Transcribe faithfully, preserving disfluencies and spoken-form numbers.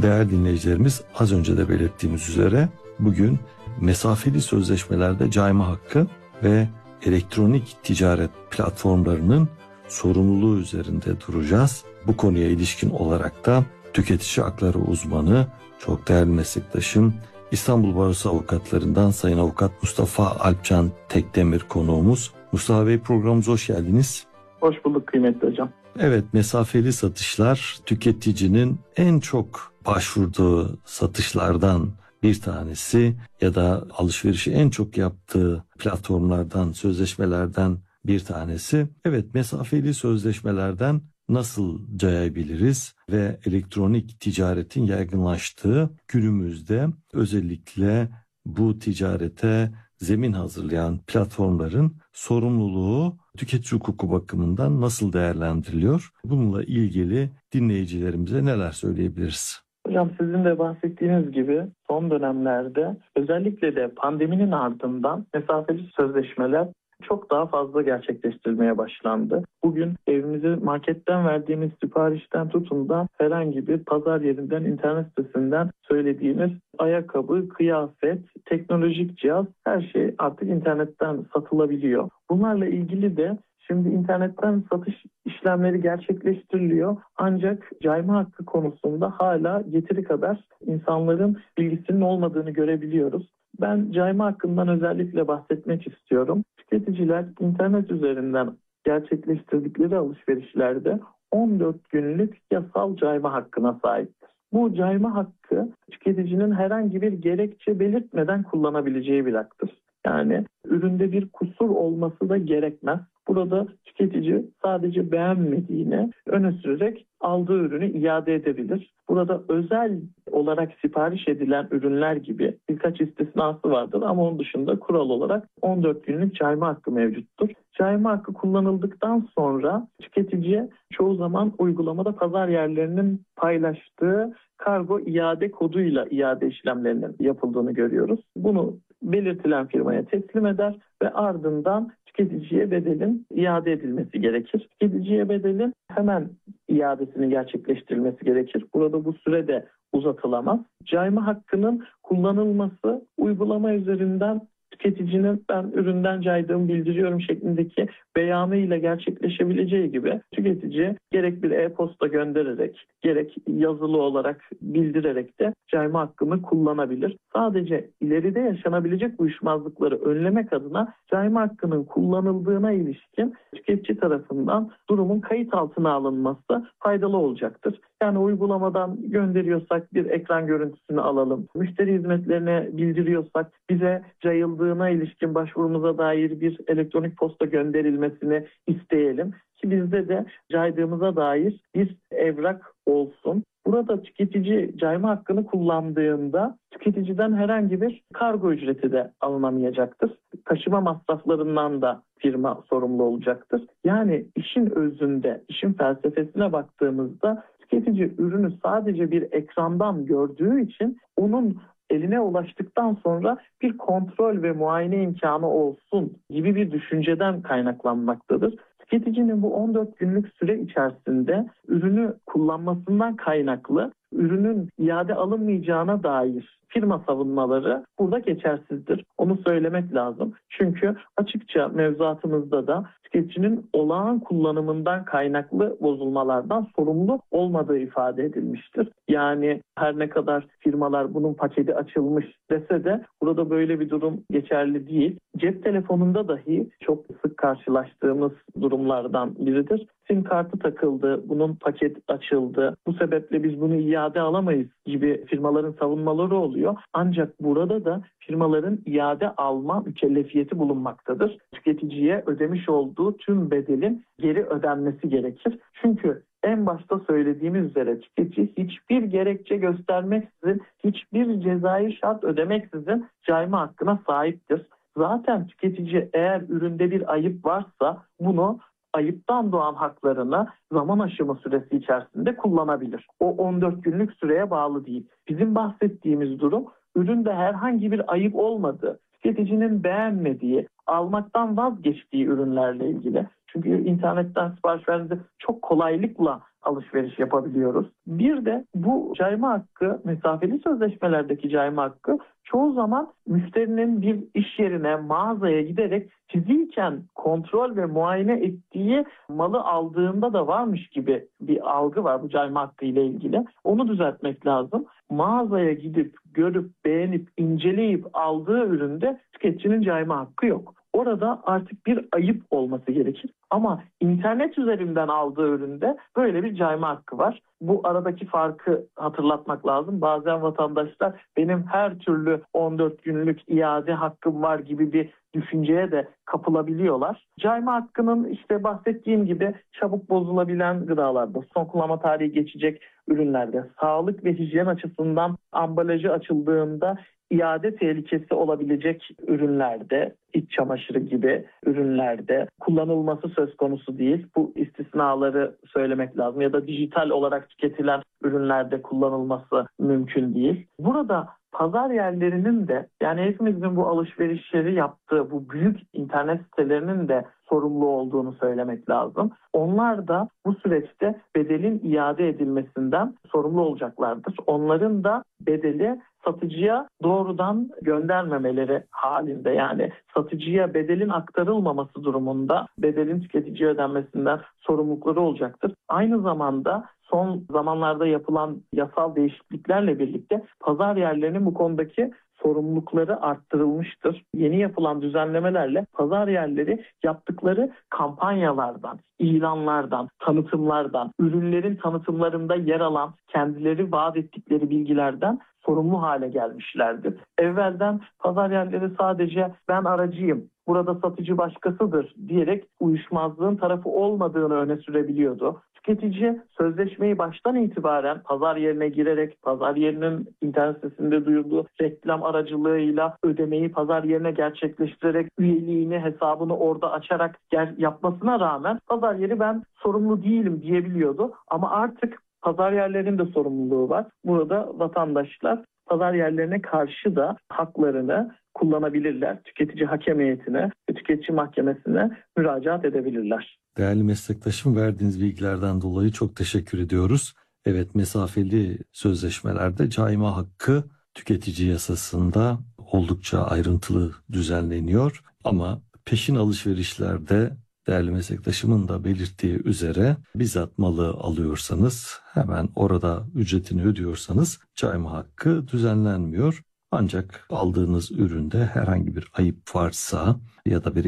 Değerli dinleyicilerimiz, az önce de belirttiğimiz üzere bugün mesafeli sözleşmelerde cayma hakkı ve elektronik ticaret platformlarının sorumluluğu üzerinde duracağız. Bu konuya ilişkin olarak da tüketici hakları uzmanı, çok değerli meslektaşım, İstanbul Barosu Avukatlarından Sayın Avukat Mustafa Alpcan Tekdemir konuğumuz. Mustafa Bey, programımıza hoş geldiniz. Hoş bulduk kıymetli hocam. Evet, mesafeli satışlar tüketicinin en çok başvurduğu satışlardan bir tanesi ya da alışverişi en çok yaptığı platformlardan, sözleşmelerden bir tanesi. Evet, mesafeli sözleşmelerden nasıl cayabiliriz ve elektronik ticaretin yaygınlaştığı günümüzde özellikle bu ticarete zemin hazırlayan platformların sorumluluğu tüketici hukuku bakımından nasıl değerlendiriliyor? Bununla ilgili dinleyicilerimize neler söyleyebiliriz? Hocam, sizin de bahsettiğiniz gibi son dönemlerde özellikle de pandeminin ardından mesafeli sözleşmeler çok daha fazla gerçekleştirilmeye başlandı. Bugün evimizi marketten verdiğimiz siparişten tutun da herhangi bir pazar yerinden, internet sitesinden söylediğimiz ayakkabı, kıyafet, teknolojik cihaz, her şey artık internetten satılabiliyor. Bunlarla ilgili de şimdi internetten satış işlemleri gerçekleştiriliyor. Ancak cayma hakkı konusunda hala yeteri kadar insanların bilgisinin olmadığını görebiliyoruz. Ben cayma hakkından özellikle bahsetmek istiyorum. Tüketiciler internet üzerinden gerçekleştirdikleri alışverişlerde on dört günlük yasal cayma hakkına sahiptir. Bu cayma hakkı tüketicinin herhangi bir gerekçe belirtmeden kullanabileceği bir haktır. Yani üründe bir kusur olması da gerekmez. Burada tüketici sadece beğenmediğini öne sürerek aldığı ürünü iade edebilir. Burada özel olarak sipariş edilen ürünler gibi birkaç istisnası vardır ama onun dışında kural olarak on dört günlük cayma hakkı mevcuttur. Cayma hakkı kullanıldıktan sonra tüketiciye çoğu zaman uygulamada pazar yerlerinin paylaştığı kargo iade koduyla iade işlemlerinin yapıldığını görüyoruz. Bunu belirtilen firmaya teslim eder ve ardından tüketiciye bedelin iade edilmesi gerekir. Tüketiciye bedelin hemen iadesinin gerçekleştirilmesi gerekir. Burada bu süre de uzatılamaz. Cayma hakkının kullanılması uygulama üzerinden tüketicinin ben üründen caydığımı bildiriyorum şeklindeki beyanıyla gerçekleşebileceği gibi tüketici gerek bir e-posta göndererek gerek yazılı olarak bildirerek de cayma hakkını kullanabilir. Sadece ileride yaşanabilecek uyuşmazlıkları önlemek adına cayma hakkının kullanıldığına ilişkin tüketici tarafından durumun kayıt altına alınması faydalı olacaktır. Yani uygulamadan gönderiyorsak bir ekran görüntüsünü alalım. Müşteri hizmetlerine bildiriyorsak bize cayıldığına ilişkin başvurumuza dair bir elektronik posta gönderilmesini isteyelim. Ki bizde de caydığımıza dair bir evrak olsun. Burada tüketici cayma hakkını kullandığında tüketiciden herhangi bir kargo ücreti de alınamayacaktır. Taşıma masraflarından da firma sorumlu olacaktır. Yani işin özünde, işin felsefesine baktığımızda tüketici ürünü sadece bir ekrandan gördüğü için onun eline ulaştıktan sonra bir kontrol ve muayene imkanı olsun gibi bir düşünceden kaynaklanmaktadır. Tüketicinin bu on dört günlük süre içerisinde ürünü kullanmasından kaynaklı ürünün iade alınmayacağına dair firma savunmaları burada geçersizdir. Onu söylemek lazım. Çünkü açıkça mevzuatımızda da tüketicinin olağan kullanımından kaynaklı bozulmalardan sorumlu olmadığı ifade edilmiştir. Yani her ne kadar firmalar bunun paketi açılmış dese de burada böyle bir durum geçerli değil. Cep telefonunda dahi çok sık karşılaştığımız durumlardan biridir. SIM kartı takıldı, bunun paket açıldı. Bu sebeple biz bunu iade alamayız gibi firmaların savunmaları oluyor. Ancak burada da firmaların iade alma mükellefiyeti bulunmaktadır. Tüketiciye ödemiş olduğu tüm bedelin geri ödenmesi gerekir. Çünkü en başta söylediğimiz üzere tüketici hiçbir gerekçe göstermeksizin, hiçbir cezai şart ödemeksizin cayma hakkına sahiptir. Zaten tüketici eğer üründe bir ayıp varsa bunu ayıptan doğan haklarını zaman aşımı süresi içerisinde kullanabilir. O on dört günlük süreye bağlı değil. Bizim bahsettiğimiz durum üründe herhangi bir ayıp olmadığı, tüketicinin beğenmediği, almaktan vazgeçtiği ürünlerle ilgili. Çünkü internetten sipariş verdiğinizde çok kolaylıkla alışveriş yapabiliyoruz. Bir de bu cayma hakkı, mesafeli sözleşmelerdeki cayma hakkı çoğu zaman müşterinin bir iş yerine, mağazaya giderek fiziken kontrol ve muayene ettiği malı aldığında da varmış gibi bir algı var bu cayma hakkı ile ilgili. Onu düzeltmek lazım. Mağazaya gidip, görüp, beğenip, inceleyip aldığı üründe tüketicinin cayma hakkı yok. Orada artık bir ayıp olması gerekir. Ama internet üzerinden aldığı üründe böyle bir cayma hakkı var. Bu aradaki farkı hatırlatmak lazım. Bazen vatandaşlar benim her türlü on dört günlük iade hakkım var gibi bir düşünceye de kapılabiliyorlar. Cayma hakkının işte bahsettiğim gibi çabuk bozulabilen gıdalarda, son kullanma tarihi geçecek ürünlerde, sağlık ve hijyen açısından ambalajı açıldığında iade tehlikesi olabilecek ürünlerde, iç çamaşırı gibi ürünlerde kullanılması söz konusu değil. Bu istisnaları söylemek lazım ya da dijital olarak tüketilen ürünlerde kullanılması mümkün değil. Burada pazar yerlerinin de, yani hepimizin bu alışverişleri yaptığı bu büyük internet sitelerinin de sorumlu olduğunu söylemek lazım. Onlar da bu süreçte bedelin iade edilmesinden sorumlu olacaklardır. Onların da bedeli satıcıya doğrudan göndermemeleri halinde, yani satıcıya bedelin aktarılmaması durumunda bedelin tüketiciye ödenmesinden sorumlulukları olacaktır. Aynı zamanda son zamanlarda yapılan yasal değişikliklerle birlikte pazar yerlerinin bu konudaki sorumlulukları arttırılmıştır. Yeni yapılan düzenlemelerle pazar yerleri yaptıkları kampanyalardan, ilanlardan, tanıtımlardan, ürünlerin tanıtımlarında yer alan kendileri vaat ettikleri bilgilerden sorumlu hale gelmişlerdir. Evvelden pazar yerleri sadece ben aracıyım, burada satıcı başkasıdır diyerek uyuşmazlığın tarafı olmadığını öne sürebiliyordu. Tüketici sözleşmeyi baştan itibaren pazar yerine girerek, pazar yerinin internet sitesinde duyurduğu reklam aracılığıyla ödemeyi pazar yerine gerçekleştirerek, üyeliğini, hesabını orada açarak yapmasına rağmen pazar yeri ben sorumlu değilim diyebiliyordu. Ama artık pazar yerlerinin de sorumluluğu var. Burada vatandaşlar pazar yerlerine karşı da haklarını kullanabilirler. Tüketici hakem heyetine ve tüketici mahkemesine müracaat edebilirler. Değerli meslektaşım, verdiğiniz bilgilerden dolayı çok teşekkür ediyoruz. Evet, mesafeli sözleşmelerde cayma hakkı tüketici yasasında oldukça ayrıntılı düzenleniyor. Ama peşin alışverişlerde değerli meslektaşımın da belirttiği üzere bizzat malı alıyorsanız, hemen orada ücretini ödüyorsanız cayma hakkı düzenlenmiyor. Ancak aldığınız üründe herhangi bir ayıp varsa ya da bir